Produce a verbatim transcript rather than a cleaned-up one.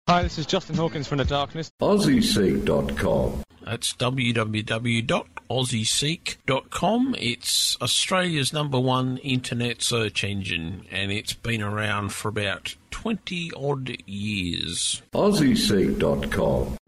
Hi, this is Justin Hawkins from The Darkness. Aussie Seek dot com. That's w w w dot aussie seek dot com. It's Australia's number one internet search engine, and it's been around for about twenty odd years. Aussie Seek dot com.